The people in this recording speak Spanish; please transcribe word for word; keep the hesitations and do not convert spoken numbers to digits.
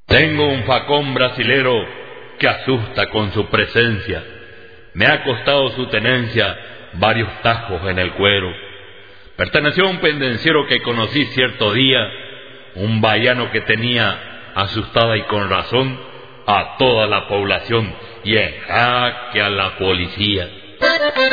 Tengo un facón brasilero que asusta con su presencia. Me ha costado su tenencia varios tajos en el cuero. Perteneció a un pendenciero que conocí cierto día, un baiano que tenía, asustada y con razón, a toda la población y en jaque a la policía.